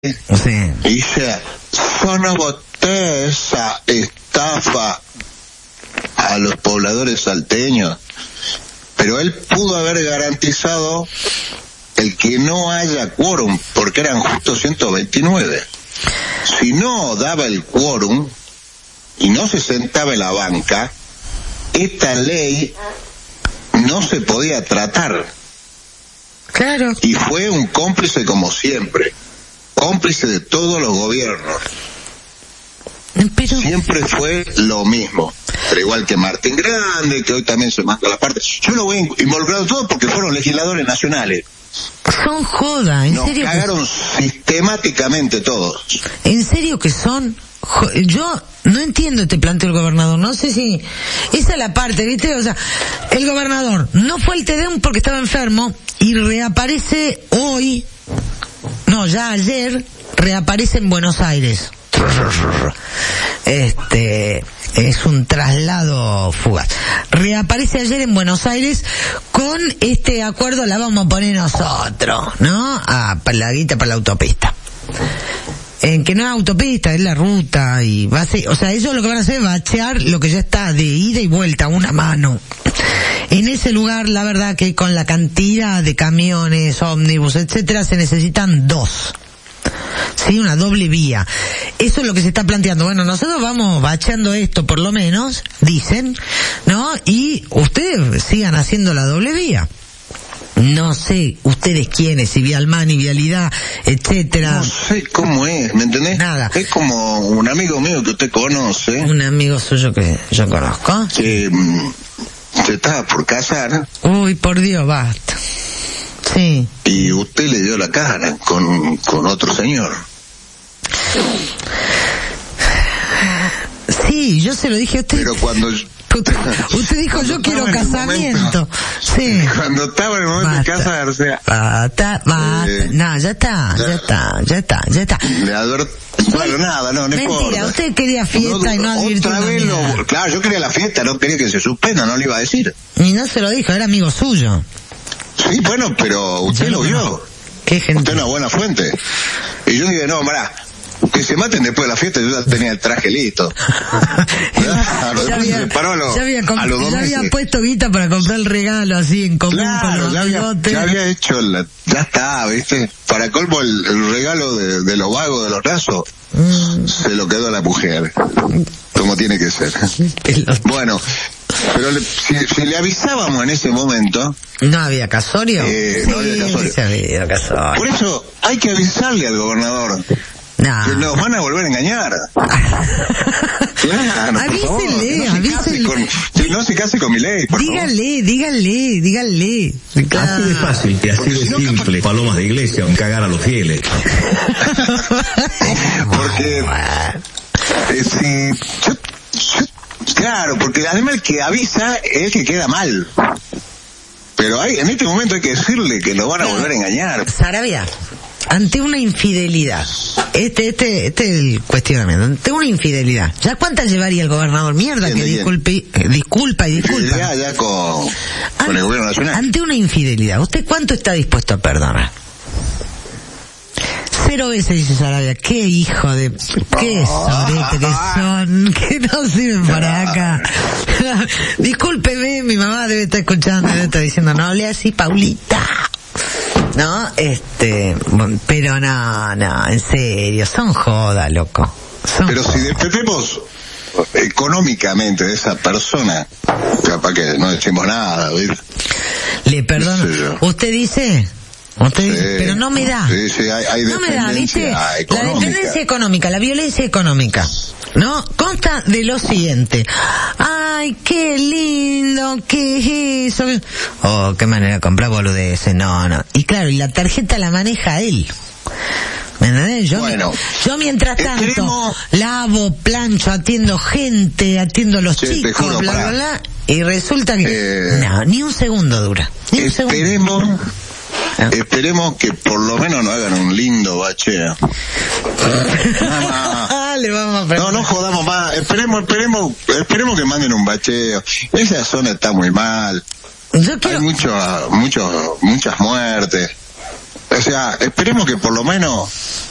Sí. Dice, no voté esa estafa a los pobladores salteños, pero él pudo haber garantizado el que no haya quórum, porque eran justo 129. Si no daba el quórum y no se sentaba en la banca, esta ley no se podía tratar. Claro. Y fue un cómplice como siempre, cómplice de todos los gobiernos. Pero... siempre fue lo mismo. Pero igual que Martín Grande, que hoy también se manda la parte. Yo lo voy involucrado todo porque fueron legisladores nacionales. Son joda, en Nos serio. Nos cagaron sistemáticamente todos. En serio que son. Yo no entiendo este planteo del gobernador. No sé si esa es la parte, ¿viste? O sea, el gobernador no fue al TEDEUM porque estaba enfermo y reaparece hoy. No, ya ayer reaparece en Buenos Aires. Es un traslado fugaz. Reaparece ayer en Buenos Aires con este acuerdo, la vamos a poner nosotros, ¿no? Para la guita, para la autopista. En que no es autopista, es la ruta y va a ser, o sea, ellos lo que van a hacer es bachear lo que ya está de ida y vuelta, una mano. En ese lugar, la verdad que con la cantidad de camiones, ómnibus, etcétera, se necesitan dos. Sí, una doble vía. Eso es lo que se está planteando. Bueno, nosotros vamos bacheando esto por lo menos, dicen, ¿no? Y ustedes sigan haciendo la doble vía. No sé ustedes quiénes, si Vialmani, Vialidad, etcétera. No sé cómo es, ¿me entendés? Nada. Es como un amigo mío que usted conoce. Un amigo suyo que yo conozco. Que se estaba por casar. Uy, por Dios, basta. Sí. Y usted le dio la cara con otro señor. Sí, yo se lo dije a usted. Pero cuando... Usted dijo, yo quiero casamiento. Sí. Cuando estaba en el momento de casarse. Basta. No, ya está. Bueno, nada, no Mentira, importa. usted quería fiesta y no advirtió. Otra vez claro, yo quería la fiesta, no quería que se suspenda, no le iba a decir. Y no se lo dijo, era amigo suyo. Sí, bueno, pero usted lo vio. Qué gente. Usted es una buena fuente. Y yo dije, no, pará, que se maten después de la fiesta, yo ya tenía el traje listo. Ya había puesto guita para comprar el regalo así en común. Claro, con ya había hecho, ya está, ¿viste? Para colmo el regalo de los vagos de los brazos, se lo quedó a la mujer, como tiene que ser. Bueno, pero si le avisábamos en ese momento... ¿No había casorio? No había casorio. Sí había casorio. Por eso hay que avisarle al gobernador. No. Que nos van a volver a engañar. Claro, avísele. No se case con mi ley, por favor. Dígale. Claro. Así de fácil y así de simple, palomas de iglesia, en cagar a los fieles. Porque claro, porque además el que avisa es el que queda mal. Pero en este momento hay que decirle que nos van a volver a engañar. Sarabia, ante una infidelidad, este es el cuestionamiento, ante una infidelidad, ¿ya cuántas llevaría el gobernador? Mierda, que disculpa. Ya con el gobierno nacional. Ante una infidelidad, ¿usted cuánto está dispuesto a perdonar? 0 veces, dice Sarabia. Qué hijo de... Qué sorete que son, que no sirven para acá. Discúlpeme, mi mamá debe estar escuchando, debe estar diciendo, no hable así, Paulita. No, pero no, en serio, son joda, loco. Pero si dependemos económicamente de esa persona, capaz que no decimos nada, ¿viste? Le perdono. ¿Usted dice? Pero no me da. Sí, hay no me da, ¿viste? Económica. La dependencia económica, la violencia económica, ¿no? Consta de lo siguiente. Ay, qué lindo, qué es eso. Oh, qué manera de comprar boludeces, no. Y claro, y la tarjeta la maneja él. ¿Me entendés? Yo mientras tanto lavo, plancho, atiendo gente, atiendo los chicos, juro, bla. Y resulta que no, ni un segundo dura. Esperemos que por lo menos nos hagan un lindo bacheo. Le vamos a no jodamos más. Esperemos que manden un bacheo. Esa zona está muy mal. Hay muchas muertes. O sea, esperemos que por lo menos